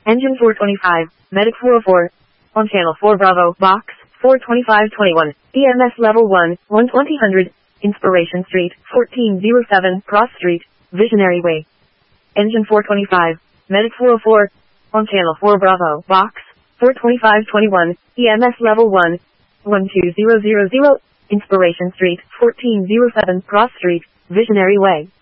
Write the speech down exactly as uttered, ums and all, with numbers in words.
Engine four twenty-five, Medic four oh four. On Channel four Bravo, Box, four twenty-five twenty-one, E M S Level one, one twenty hundred, Inspiration Street, fourteen oh seven, Cross Street, Visionary Way. Engine four twenty-five, Medic four oh four. On Channel four Bravo, Box, four twenty-five twenty-one, E M S Level one, one two zero zero zero, Inspiration Street, fourteen oh seven, Cross Street, Visionary Way.